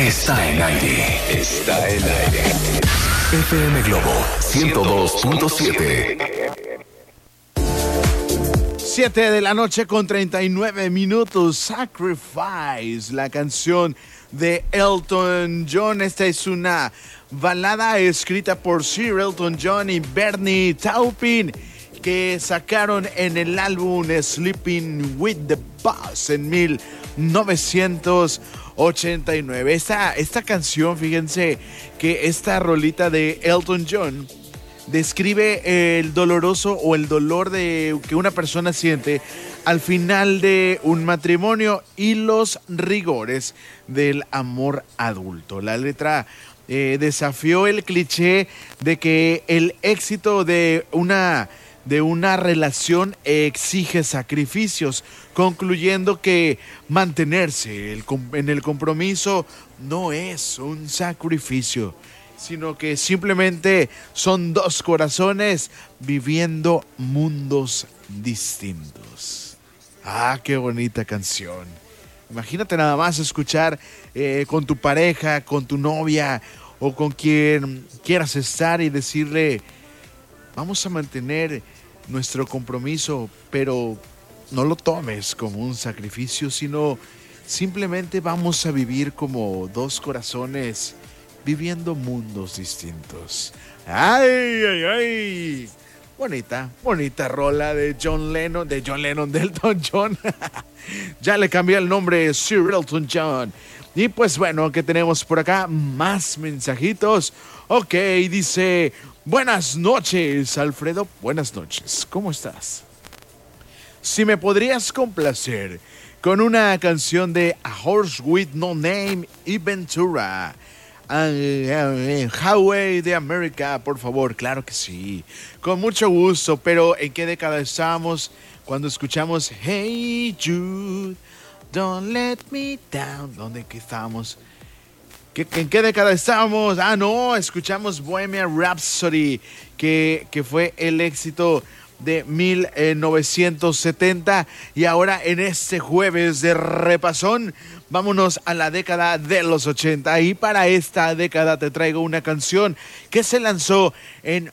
está en aire. Está en aire. FM Globo 102.7. 7 de la noche con 39 minutos. Sacrifice, la canción de Elton John. Esta es una balada escrita por Sir Elton John y Bernie Taupin, que sacaron en el álbum Sleeping with the Boss en 1989. Esta canción, fíjense que esta rolita de Elton John describe el doloroso o el dolor de que una persona siente al final de un matrimonio y los rigores del amor adulto. La letra desafió el cliché de que el éxito de una relación exige sacrificios, concluyendo que mantenerse en el compromiso no es un sacrificio, sino que simplemente son dos corazones viviendo mundos distintos. Ah, qué bonita canción. Imagínate nada más escuchar con tu pareja, con tu novia o con quien quieras estar y decirle: vamos a mantener nuestro compromiso, pero no lo tomes como un sacrificio, sino simplemente vamos a vivir como dos corazones viviendo mundos distintos. ¡Ay, ay, ay! Bonita rola de de Elton John. Ya le cambié el nombre, Sir Elton John. Y pues bueno, ¿qué tenemos por acá? Más mensajitos. Ok, dice: buenas noches, Alfredo. Buenas noches, ¿cómo estás? Si me podrías complacer con una canción de A Horse with No Name y Ventura, Highway de América, por favor. Claro que sí, con mucho gusto. Pero ¿en qué década estábamos cuando escuchamos Hey Jude, Don't Let Me Down? ¿Dónde estábamos? ¿En qué década estábamos? Ah, no, escuchamos Bohemian Rhapsody, que fue el éxito de 1970. Y ahora, en este jueves de repasón, vámonos a la década de los 80. Y para esta década te traigo una canción que se lanzó en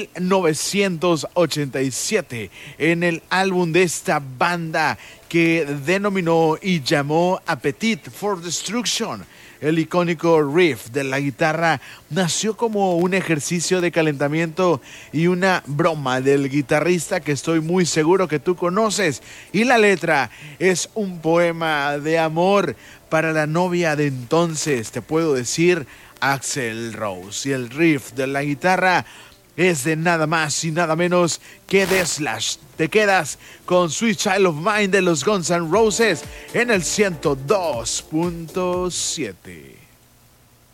1987 en el álbum de esta banda que denominó y llamó Appetite for Destruction. El icónico riff de la guitarra nació como un ejercicio de calentamiento y una broma del guitarrista que estoy muy seguro que tú conoces. Y la letra es un poema de amor para la novia de entonces, te puedo decir, Axl Rose. Y el riff de la guitarra es de nada más y nada menos que The Slash. Te quedas con Sweet Child of Mine de los Guns N' Roses en el 102.7.